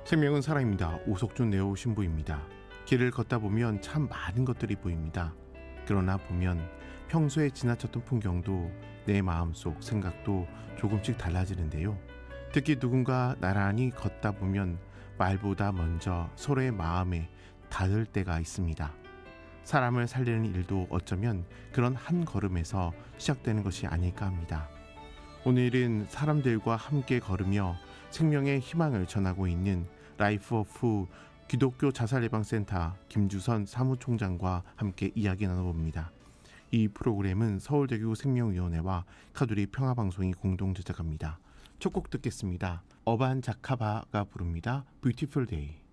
생명은 살아입니다. 오석준 네오 신부입니다. 길을 걷다 보면 참 많은 것들이 보입니다. 그러나 보면 평소에 지나쳤던 풍경도 내 마음속 생각도 조금씩 달라지는데요. 특히 누군가 나란히 걷다 보면 말보다 먼저 서로의 마음에 닿을 때가 있습니다. 사람을 살리는 일도 어쩌면 그런 한 걸음에서 시작되는 것이 아닐까 합니다. 오늘은 사람들과 함께 걸으며 생명의 희망을 전하고 있는 라이프 오프 기독교 자살예방센터 김주선 사무총장과 함께 이야기 나눠봅니다. 이 프로그램은 서울대교 생명위원회와 카두리 평화방송이 공동 제작합니다. 첫 곡 듣겠습니다. 어반 자카바가 부릅니다. Beautiful Day.